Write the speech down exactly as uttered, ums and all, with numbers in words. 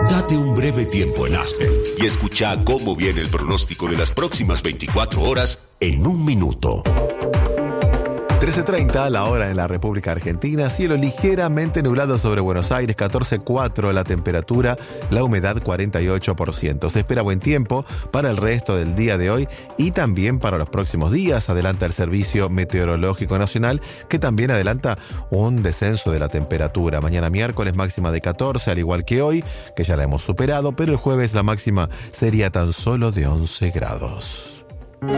Date un breve tiempo en Aspen y escucha cómo viene el pronóstico de las próximas veinticuatro horas en un minuto. trece treinta, la hora en la República Argentina. Cielo ligeramente nublado sobre Buenos Aires, catorce coma cuatro la temperatura, la humedad cuarenta y ocho por ciento. Se espera buen tiempo para el resto del día de hoy y también para los próximos días. Adelanta el Servicio Meteorológico Nacional, que también adelanta un descenso de la temperatura. Mañana miércoles máxima de catorce, al igual que hoy, que ya la hemos superado, pero el jueves la máxima sería tan solo de once grados.